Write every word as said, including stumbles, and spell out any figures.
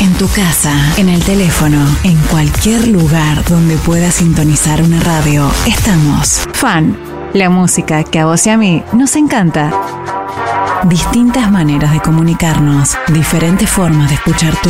en tu casa, en el teléfono, en cualquier lugar donde puedas sintonizar una radio. Estamos. Fan, la música que a vos y a mí nos encanta. Distintas maneras de comunicarnos, diferentes formas de escuchar tu